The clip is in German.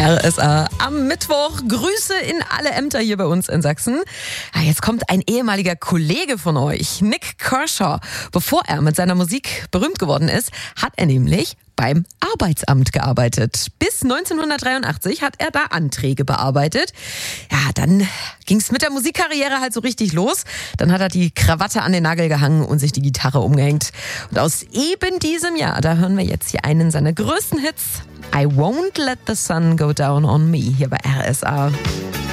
RSA am Mittwoch. Grüße in alle Ämter hier bei uns in Sachsen. Ja, jetzt kommt ein ehemaliger Kollege von euch, Nik Kershaw. Bevor er mit seiner Musik berühmt geworden ist, hat er nämlich beim Arbeitsamt gearbeitet. Bis 1983 hat er da Anträge bearbeitet. Ja, dann ging's mit der Musikkarriere halt so richtig los. Dann hat er die Krawatte an den Nagel gehangen und sich die Gitarre umgehängt. Und aus eben diesem Jahr, da hören wir jetzt hier einen seiner größten Hits. I Won't Let the Sun Go Down on Me hier bei RSA.